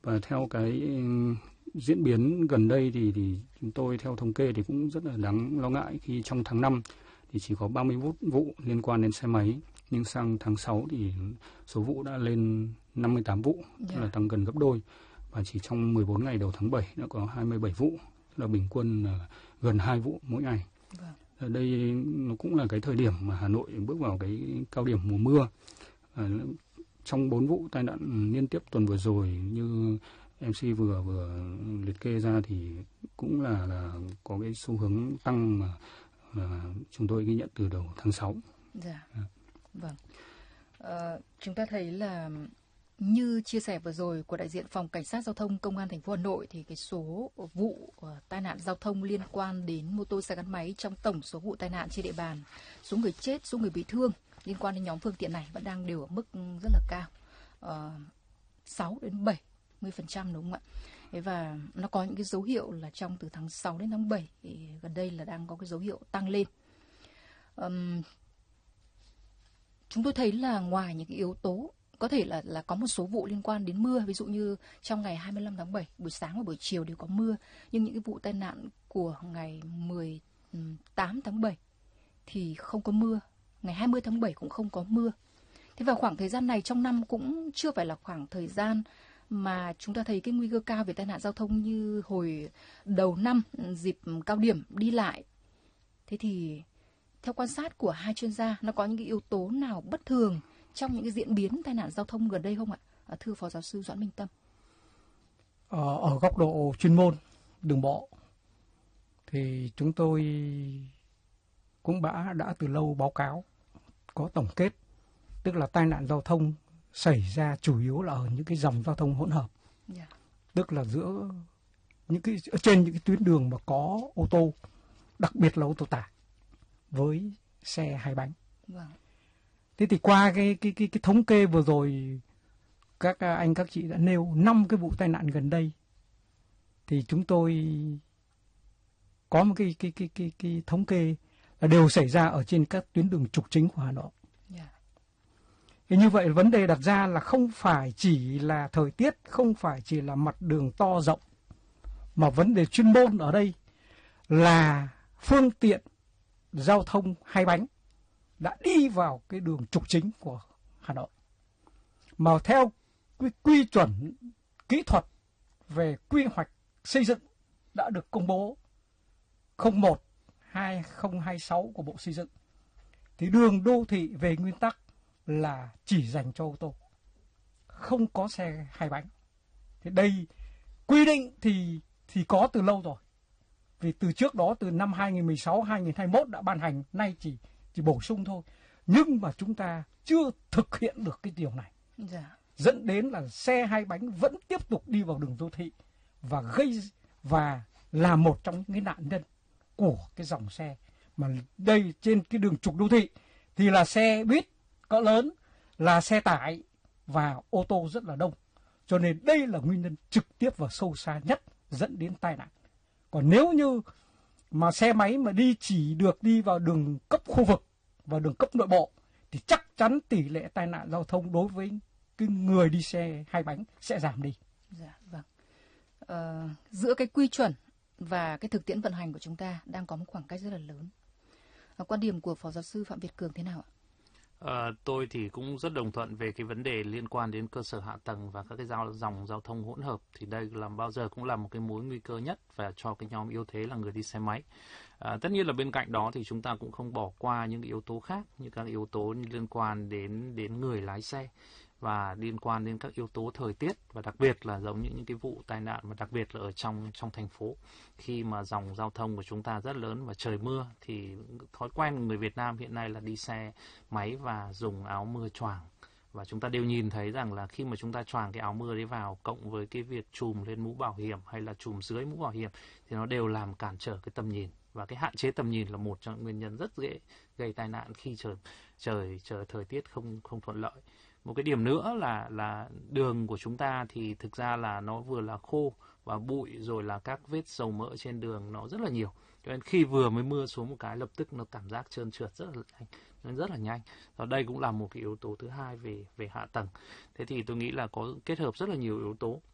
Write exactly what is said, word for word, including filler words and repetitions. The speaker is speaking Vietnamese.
Và theo cái diễn biến gần đây thì, thì chúng tôi theo thống kê thì cũng rất là đáng lo ngại khi trong tháng năm thì chỉ có ba mươi mốt vụ liên quan đến xe máy, nhưng sang tháng sáu thì số vụ đã lên năm mươi tám vụ, yeah. tức là tăng gần gấp đôi. Và chỉ trong mười bốn ngày đầu tháng bảy đã có hai mươi bảy vụ, tức là bình quân là gần hai vụ mỗi ngày. Vâng. Ở đây nó cũng là cái thời điểm mà Hà Nội bước vào cái cao điểm mùa mưa. À, trong bốn vụ tai nạn liên tiếp tuần vừa rồi như em xê vừa vừa liệt kê ra thì cũng là là có cái xu hướng tăng mà, mà chúng tôi ghi nhận từ đầu tháng sáu. Dạ. À. Vâng. À, chúng ta thấy là như chia sẻ vừa rồi của đại diện Phòng Cảnh sát Giao thông Công an thành phố Hà Nội thì cái số vụ uh, tai nạn giao thông liên quan đến mô tô xe gắn máy trong tổng số vụ tai nạn trên địa bàn, số người chết, số người bị thương liên quan đến nhóm phương tiện này vẫn đang đều ở mức rất là cao, uh, sáu đến bảy mươi phần trăm đúng không ạ? Thế và nó có những cái dấu hiệu là trong từ tháng sáu đến tháng bảy thì gần đây là đang có cái dấu hiệu tăng lên. Um, chúng tôi thấy là ngoài những cái yếu tố có thể là là có một số vụ liên quan đến mưa, ví dụ như trong ngày hai mươi lăm tháng bảy buổi sáng và buổi chiều đều có mưa, nhưng những cái vụ tai nạn của ngày mười tám tháng bảy thì không có mưa, ngày hai mươi tháng bảy cũng không có mưa. Thế vào khoảng thời gian này trong năm cũng chưa phải là khoảng thời gian mà chúng ta thấy cái nguy cơ cao về tai nạn giao thông như hồi đầu năm, dịp cao điểm đi lại. Thế thì theo quan sát của hai chuyên gia, nó có những cái yếu tố nào bất thường trong những cái diễn biến tai nạn giao thông gần đây không ạ? Thưa Phó Giáo sư Doãn Minh Tâm. Ở, ở góc độ chuyên môn đường bộ thì chúng tôi cũng đã, đã từ lâu báo cáo có tổng kết, tức là tai nạn giao thông xảy ra chủ yếu là ở những cái dòng giao thông hỗn hợp, yeah. tức là giữa những cái trên những cái tuyến đường mà có ô tô, đặc biệt là ô tô tải với xe hai bánh. Wow. Thế thì qua cái cái cái cái thống kê vừa rồi các anh các chị đã nêu năm cái vụ tai nạn gần đây thì chúng tôi có một cái cái cái cái cái thống kê là đều xảy ra ở trên các tuyến đường trục chính của Hà Nội. Yeah. Thì như vậy vấn đề đặt ra là không phải chỉ là thời tiết, không phải chỉ là mặt đường to rộng, mà vấn đề chuyên môn ở đây là phương tiện giao thông hai bánh đã đi vào cái đường trục chính của Hà Nội. Mà theo quy, quy chuẩn kỹ thuật về quy hoạch xây dựng đã được công bố không một hai không hai sáu của Bộ Xây dựng, thì đường đô thị về nguyên tắc là chỉ dành cho ô tô, không có xe hai bánh. Thì đây quy định thì thì có từ lâu rồi. Vì từ trước đó, từ năm hai nghìn không trăm mười sáu hai nghìn không trăm hai mươi mốt đã ban hành, nay chỉ chỉ bổ sung thôi. Nhưng mà chúng ta chưa thực hiện được cái điều này. Dạ. Dẫn đến là xe hai bánh vẫn tiếp tục đi vào đường đô thị và gây và là một trong những cái nạn nhân của cái dòng xe. Mà đây trên cái đường trục đô thị thì là xe buýt cỡ lớn, là xe tải và ô tô rất là đông. Cho nên đây là nguyên nhân trực tiếp và sâu xa nhất dẫn đến tai nạn. Còn nếu như mà xe máy mà đi chỉ được đi vào đường cấp khu vực và đường cấp nội bộ thì chắc chắn tỷ lệ tai nạn giao thông đối với cái người đi xe hai bánh sẽ giảm đi. Dạ, vâng. Ờ, giữa cái quy chuẩn và cái thực tiễn vận hành của chúng ta đang có một khoảng cách rất là lớn. À, quan điểm của Phó Giáo sư Phạm Việt Cường thế nào ạ? À, tôi thì cũng rất đồng thuận về cái vấn đề liên quan đến cơ sở hạ tầng và các cái giao, dòng giao thông hỗn hợp. Thì đây là bao giờ cũng là một cái mối nguy cơ nhất và cho cái nhóm yếu thế là người đi xe máy. À, tất nhiên là bên cạnh đó thì chúng ta cũng không bỏ qua những yếu tố khác, như các yếu tố liên quan đến đến người lái xe và liên quan đến các yếu tố thời tiết, và đặc biệt là giống như những cái vụ tai nạn mà đặc biệt là ở trong trong thành phố, khi mà dòng giao thông của chúng ta rất lớn và trời mưa thì thói quen của người Việt Nam hiện nay là đi xe máy và dùng áo mưa choàng. Và chúng ta đều nhìn thấy rằng là khi mà chúng ta choàng cái áo mưa đấy vào, cộng với cái việc trùm lên mũ bảo hiểm hay là trùm dưới mũ bảo hiểm, thì nó đều làm cản trở cái tầm nhìn. Và cái hạn chế tầm nhìn là một trong những nguyên nhân rất dễ gây tai nạn khi trời trời trời thời tiết không không thuận lợi. Một cái điểm nữa là là đường của chúng ta thì thực ra là nó vừa là khô và bụi, rồi là các vết dầu mỡ trên đường nó rất là nhiều. Cho nên khi vừa mới mưa xuống một cái lập tức nó cảm giác trơn trượt rất là nhanh, nó rất là nhanh. Và đây cũng là một cái yếu tố thứ hai về về hạ tầng. Thế thì tôi nghĩ là có kết hợp rất là nhiều yếu tố.